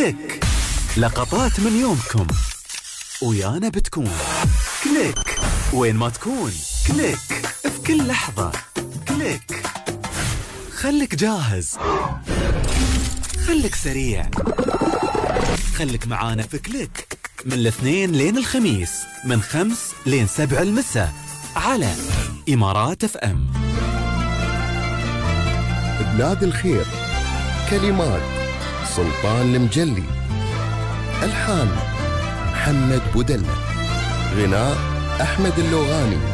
كليك، لقطات من يومكم ويانا بتكون كليك وين ما تكون. كليك في كل لحظة. كليك، خليك جاهز، خليك سريع، خليك معانا في كليك من الاثنين لين الخميس من 5 لين 7 المساء على إمارات اف ام. بلاد الخير، كلمات سلطان المجلي، ألحان محمد بودلة، غناء أحمد اللوغاني.